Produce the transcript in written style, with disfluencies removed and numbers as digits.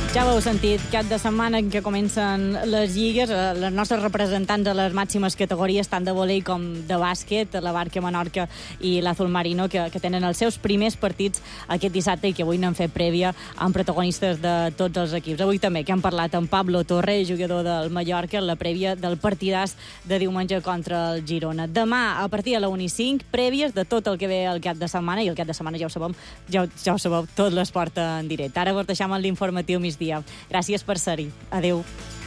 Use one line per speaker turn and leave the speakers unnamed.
Ja ho heu sentit, cap de setmana en què comencen les lligues, les nostres representants a les màximes categories, tant de vòlei com de bàsquet, la Barca Menorca i l'Azul Marino, que tenen els seus primers partits aquest dissabte i que avui n'han fet prèvia amb protagonistes de tots els equips. Avui també que hem parlat amb Pablo Torre, jugador del Mallorca, en la prèvia del partidàs de diumenge contra el Girona. Demà, a partir de la 1:05, prèvies de tot el que ve el cap de setmana, i el cap de setmana ja ho sabeu, tot l'esport en directe. Ara vos deixam en l'informatiu migdia. Gràcies per ser-hi. Adéu.